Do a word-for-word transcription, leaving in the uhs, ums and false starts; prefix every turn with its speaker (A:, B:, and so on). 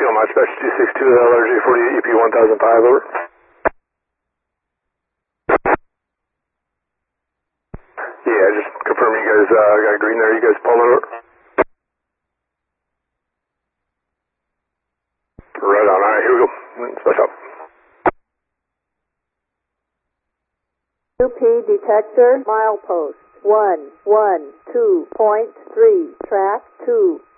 A: Kilo Mach Dispatch two six two, L R J forty-eight, U P one thousand five, over. Yeah, just confirm you guys uh, got green there, you guys pulling over? Right on, alright, here we go. Smash up.
B: U P detector, milepost, one, one, two point three, track two.